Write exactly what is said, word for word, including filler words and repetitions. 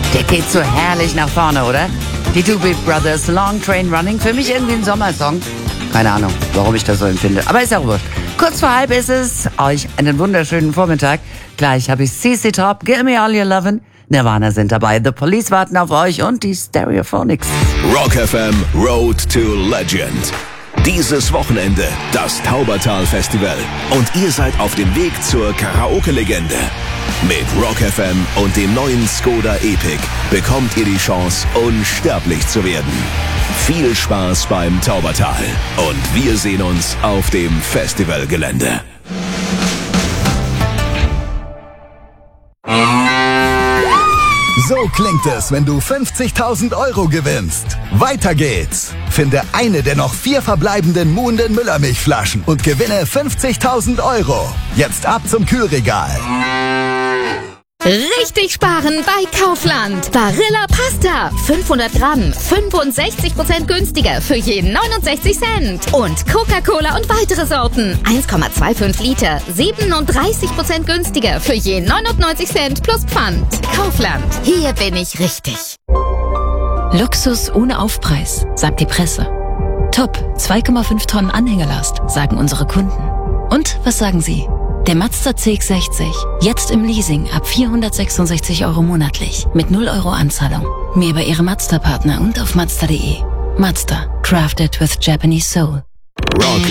Der geht so herrlich nach vorne, oder? Die Doobie Brothers, Long Train Running. Für mich irgendwie ein Sommersong. Keine Ahnung, warum ich das so empfinde. Aber ist auch wurscht. Kurz vor halb ist es. Euch einen wunderschönen Vormittag. Gleich habe ich C C Top, Give Me All Your Lovin'. Nirvana sind dabei. The Police warten auf euch und die Stereophonics. Rock F M Road to Legend. Dieses Wochenende das Taubertal Festival. Und ihr seid auf dem Weg zur Karaoke-Legende. Mit Rock F M und dem neuen Skoda Epic bekommt ihr die Chance, unsterblich zu werden. Viel Spaß beim Taubertal. Und wir sehen uns auf dem Festivalgelände. So klingt es, wenn du fünfzigtausend Euro gewinnst. Weiter geht's. Finde eine der noch vier verbleibenden Muhnden Müllermilchflaschen und gewinne fünfzigtausend Euro. Jetzt ab zum Kühlregal. Richtig sparen bei Kaufland. Barilla Pasta. fünfhundert Gramm. fünfundsechzig Prozent günstiger für je neunundsechzig Cent. Und Coca-Cola und weitere Sorten. eins Komma fünfundzwanzig Liter. siebenunddreißig Prozent günstiger für je neunundneunzig Cent plus Pfand. Kaufland. Hier bin ich richtig. Luxus ohne Aufpreis, sagt die Presse. Top, zwei Komma fünf Tonnen Anhängerlast, sagen unsere Kunden. Und was sagen Sie? Der Mazda C X sechzig, jetzt im Leasing ab vierhundertsechsundsechzig Euro monatlich, mit null Euro Anzahlung. Mehr bei Ihrem Mazda-Partner und auf Mazda punkt de. Mazda, crafted with Japanese soul. Rock